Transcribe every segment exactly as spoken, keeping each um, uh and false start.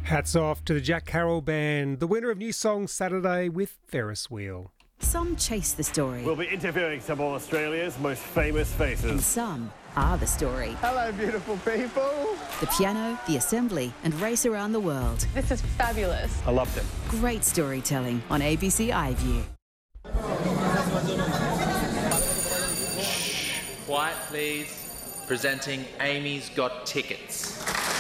Hats off to the Jack Carroll Band, the winner of New Song Saturday with Ferris Wheel. Some chase the story. We'll be interviewing some of Australia's most famous faces. And some are the story. Hello, beautiful people. The piano, the assembly, and race around the world. This is fabulous. I loved it. Great storytelling on A B C iView. Shh. Quiet, please. Presenting Amy's Got Tickets.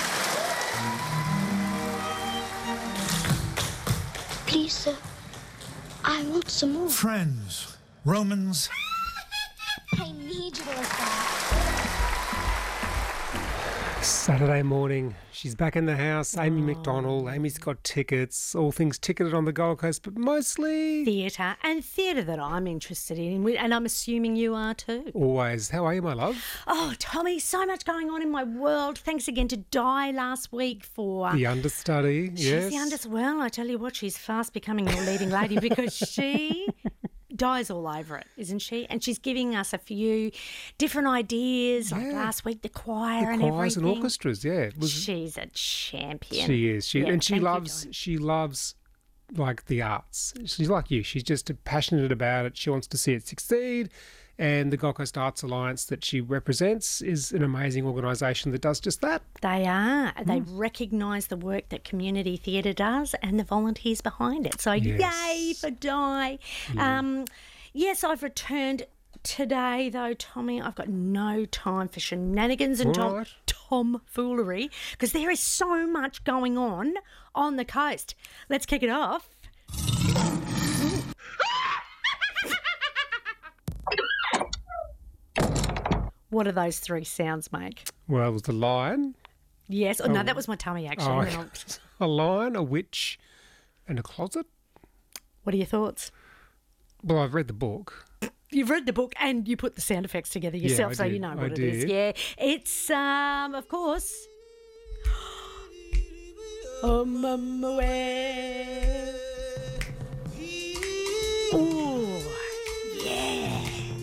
Please, sir. I want some more. Friends, Romans. I need you to listen. Saturday morning, she's back in the house. Amy Oh. McDonald. Amy's Got Tickets. All things ticketed on the Gold Coast, but mostly Theatre, and theatre that I'm interested in, and I'm assuming you are too. always. How are you, my love? Oh, Tommy, so much going on in my world. Thanks again to Di last week for... The understudy, she's yes. the understudy. Well, I tell you what, she's fast becoming your leading lady because she... Di's all over it, isn't she? And she's giving us a few different ideas, like Yeah. last week, the choir the and choirs everything. and orchestras, yeah. It was- She's a champion. She is. She Yeah, and she thank you, loves. Di. she loves like the arts. She's like you. She's just passionate about it. She wants to see it succeed. And the Gold Coast Arts Alliance that she represents is an amazing organisation that does just that. They are. They Mm. recognise the work that community theatre does and the volunteers behind it. So Yes. yay for Di. Yeah. Um, yes, I've returned today, though, Tommy. I've got no time for shenanigans and tom- Right. tomfoolery because there is so much going on on the coast. Let's kick it off. What do those three sounds make? Well, it was the lion. Yes. Oh, no, Oh. that was my tummy, actually. Oh, And then I'll- a lion, a witch, and a closet. What are your thoughts? Well, I've read the book. You've read the book and you put the sound effects together Yeah, yourself, I so you did. know I what it is. did. Yeah, it's um, of course. Um, um, away. Ooh, yeah.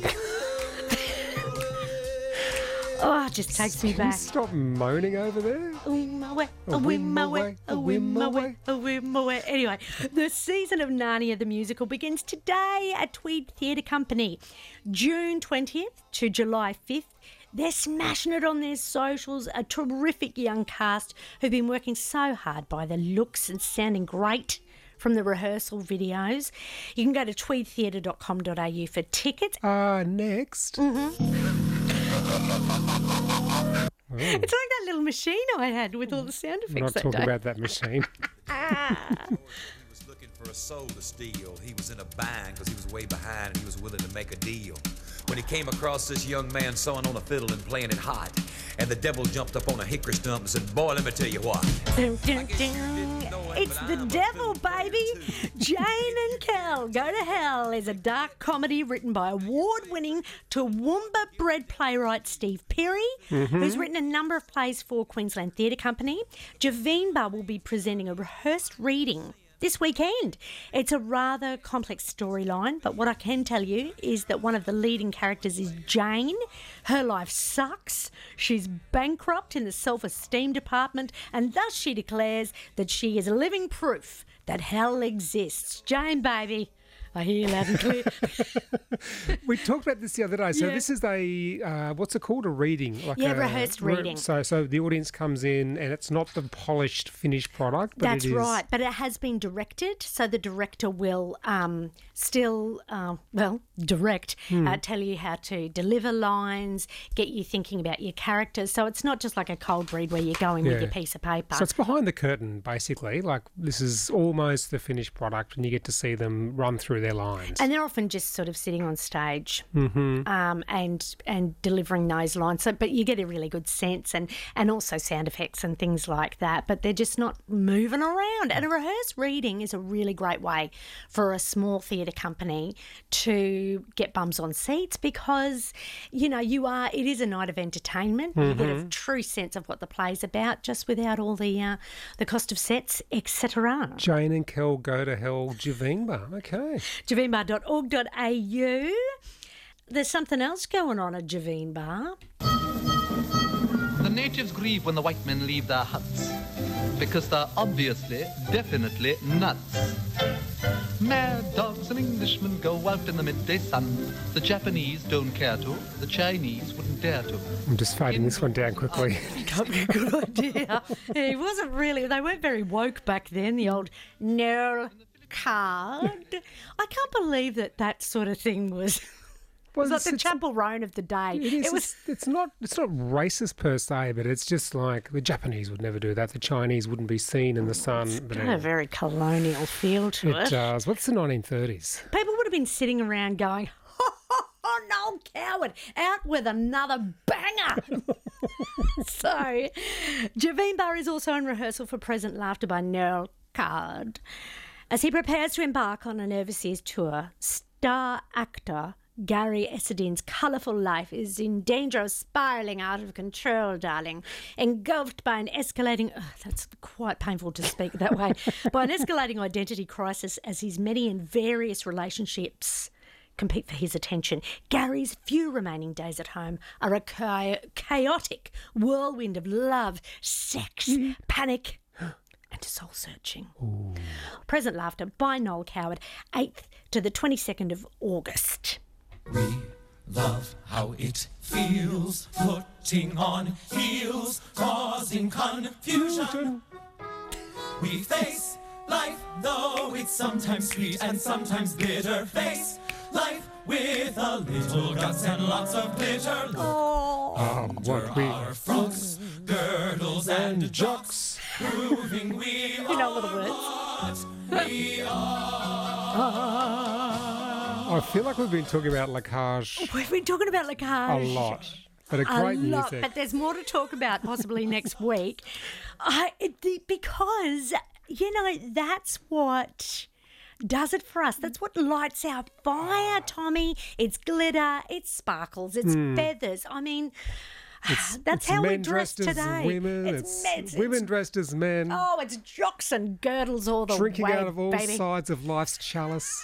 Oh, it just takes me Can you back. stop moaning over there? Um, away, A a whim whim away, away, a a whim whim away, away. a whim away. Anyway, the season of Narnia the musical begins today at Tweed Theatre Company, June twentieth to July fifth. They're smashing it on their socials, a terrific young cast who've been working so hard by the looks and sounding great from the rehearsal videos. You can go to tweed theatre dot com dot a u for tickets. Uh, next. Mm-hmm. Oh, It's like that little machine I had with all the sound we're not effects that talking day. about that machine. Ah. He was looking for a soul to steal. He was in a bind because he was way behind and he was willing to make a deal. When he came across this young man sawing on a fiddle and playing it hot, and the devil jumped up on a hickory stump and said, "Boy, let me tell you what." Dun, dun, dun. It's the devil, baby. Jane and Kel Go to Hell is a dark comedy written by award-winning Toowoomba-bred playwright Steve Perry, who's written a number of plays for Queensland Theatre Company. Javine will be presenting a rehearsed reading this weekend. It's a rather complex storyline, but what I can tell you is that one of the leading characters is Jane. Her life sucks. She's bankrupt in the self-esteem department, and thus she declares that she is living proof that hell exists. Jane, baby, I hear you loud and clear. We talked about this the other day. So Yeah. this is a uh, what's it called? A reading, like Yeah, a rehearsed re- reading. So, so the audience comes in, and it's not the polished, finished product. But That's it is, right, but it has been directed, so the director will um, still, uh, well, direct, Hmm. uh, tell you how to deliver lines, get you thinking about your characters. So it's not just like a cold read where you go in with Yeah. your piece of paper. So it's behind the curtain, basically. Like this is almost the finished product, and you get to see them run through their lines. And they're often just sort of sitting on stage Mm-hmm. um, and and delivering those lines. So, but you get a really good sense, and, and also sound effects and things like that. But they're just not moving around. And a rehearsed reading is a really great way for a small theatre company to get bums on seats because, you know, you are. It is a night of entertainment. You get a true sense of what the play's about, just without all the uh, the cost of sets, et cetera. Jane and Kel Go to Hell, Javine. Okay. javine bar dot org dot a u. There's something else going on at Javine Bar. The natives grieve when the white men leave their huts. because they're obviously, definitely nuts. Mad dogs and Englishmen go out in the midday sun. The Japanese don't care to. The Chinese wouldn't dare to. I'm just fading this one down quickly. Good idea. He wasn't really, they weren't very woke back then, the old Nerl card. I can't believe that that sort of thing was... Well, it was it's- like the it's- Chapel Roan of the day. It is. It was. It's, it's not. It's not racist per se, but it's just like the Japanese would never do that. The Chinese wouldn't be seen in the sun. But Got a very colonial feel to it it. does. What's the nineteen thirties? People would have been sitting around going, "Ho, ho, ho, Noel Coward, out with another banger." So, Javine Barr is also in rehearsal for Present Laughter by Noel Coward. As he prepares to embark on an overseas tour, star actor Gary Essedin's colourful life is in danger of spiralling out of control, darling. Engulfed by an escalating... Oh, that's quite painful to speak that way. By an escalating identity crisis as his many and various relationships compete for his attention. Gary's few remaining days at home are a cha- chaotic whirlwind of love, sex, panic and soul-searching. Present Laughter by Noel Coward, eighth to the twenty-second of August. We love how it feels, putting on heels, causing confusion. We face life, though it's sometimes sweet and sometimes bitter. Face life with a little guts and lots of glitter. Look Oh, Um, what we our frocks, girdles and jocks, proving we you know all the words. what we are. I feel like we've been talking about Lacage We've been talking about a Lacage. lot, but a A great lot, music. but there's more to talk about possibly next week. I, it, the, because, you know, that's what does it for us. That's what lights our fire, Tommy. It's glitter, it's sparkles, it's feathers. I mean, It's, that's it's how men we dress dressed today. as women. It's It's, men- it's- women dressed as men. oh, it's jocks and girdles all the drinking way, out of all baby. sides of life's chalice.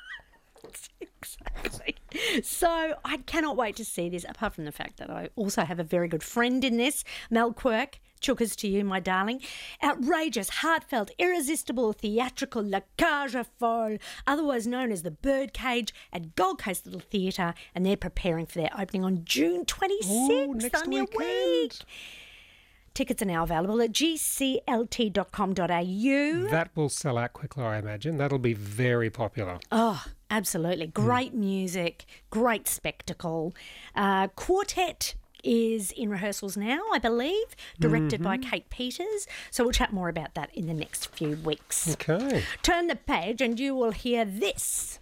Exactly. So I cannot wait to see this, apart from the fact that I also have a very good friend in this, Mel Quirk. Chookers to you, my darling. Outrageous, heartfelt, irresistible, theatrical La Cage aux Folles, otherwise known as the Birdcage at Gold Coast Little Theatre, and they're preparing for their opening on June twenty-sixth. Ooh, next on your weekend. week. Tickets are now available at g c l t dot com dot a u. That will sell out quickly, I imagine. That'll be very popular. Oh, absolutely. Great music, great spectacle. Uh, Quartet is in rehearsals now, I believe, directed by Kate Peters. So we'll chat more about that in the next few weeks. Okay. Turn the page and you will hear this.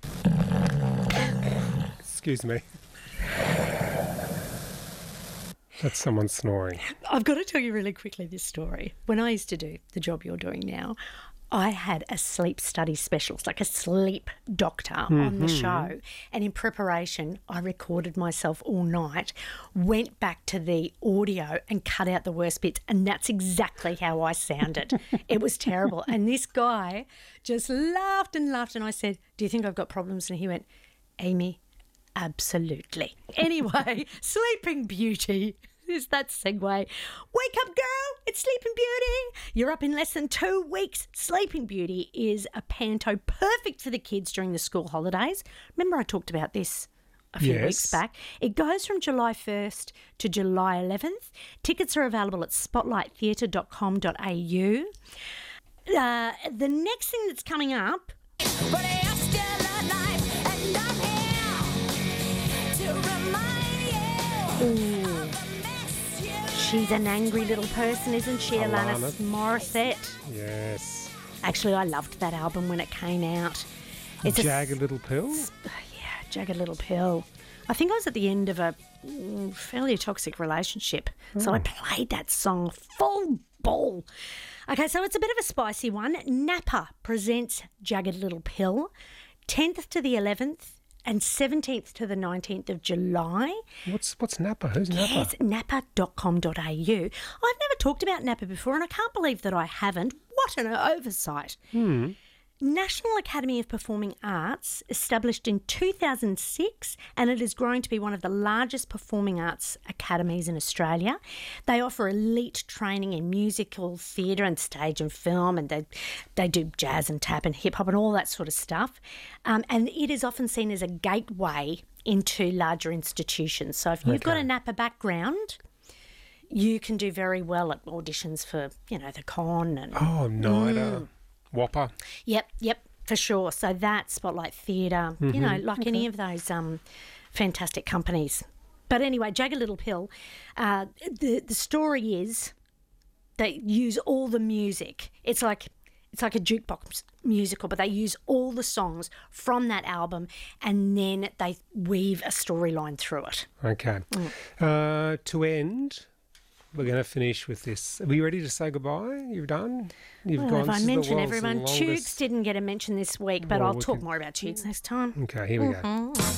Excuse me. That's someone snoring. I've got to tell you really quickly this story. When I used to do the job you're doing now, I had a sleep study specialist, like a sleep doctor on the show. And in preparation, I recorded myself all night, went back to the audio and cut out the worst bits. And that's exactly how I sounded. It was terrible. And this guy just laughed and laughed. And I said, "Do you think I've got problems?" And he went, "Amy, absolutely." Anyway, Sleeping Beauty. Is that segue? Wake up, girl! It's Sleeping Beauty! You're up in less than two weeks. Sleeping Beauty is a panto perfect for the kids during the school holidays. Remember I talked about this a few Yes. weeks back. It goes from July first to July eleventh. Tickets are available at spotlight theatre dot com dot a u. Uh, the next thing that's coming up... But I'm still alive and I'm here to remind you. Ooh. She's an angry little person, isn't she, Alanis Alanis. Morissette? Yes. Actually, I loved that album when it came out. It's a Jagged Little Pill? yeah, Jagged Little Pill. I think I was at the end of a mm, fairly toxic relationship, so I played that song full ball. Okay, so it's a bit of a spicy one. Napa presents Jagged Little Pill, tenth to the eleventh and seventeenth to the nineteenth of July. What's what's Napa? Who's Napa? Yes, napa dot com dot a u. I've never talked about Napa before, and I can't believe that I haven't. What an oversight. Hmm. National Academy of Performing Arts, established in two thousand six, and it is growing to be one of the largest performing arts academies in Australia. They offer elite training in musical, theatre and stage and film, and they, they do jazz and tap and hip-hop and all that sort of stuff. Um, and it is often seen as a gateway into larger institutions. So if you've Okay. got a Napa background, you can do very well at auditions for, you know, the Con and... Oh, NIDA, Whopper. Yep, yep, for sure. So that, Spotlight Theatre, you know, Mhm. like any of those um, fantastic companies. But anyway, Jagged Little Pill, uh, the the story is they use all the music. It's like it's like a jukebox musical, but they use all the songs from that album and then they weave a storyline through it. Okay. Uh, to end, we're going to finish with this. Are you ready to say goodbye? You've done? You've Well, gone. if I This is the mention world's everyone, longest- Tubes didn't get a mention this week, but Well, I'll we talk can- more about Tubes next time. Okay, here we go. Mhm.